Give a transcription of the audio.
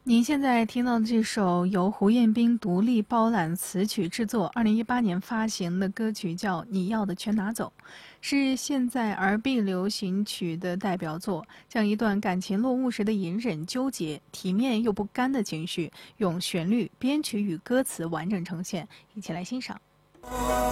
您现在听到的这首由胡彦斌独立包揽词曲制作，2018年发行的歌曲叫《你要的全拿走》，是现在 R&B 流行曲的代表作，将一段感情落幕时的隐忍、纠结、体面又不甘的情绪，用旋律、编曲与歌词完整呈现。一起来欣赏。